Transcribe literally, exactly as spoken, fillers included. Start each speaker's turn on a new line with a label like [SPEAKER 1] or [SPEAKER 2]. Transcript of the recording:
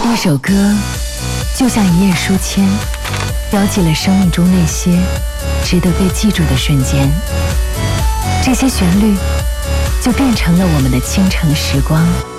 [SPEAKER 1] 一首歌就像一页书签，标记了生命中那些值得被记住的瞬间。这些旋律就变成了我们的倾城时光。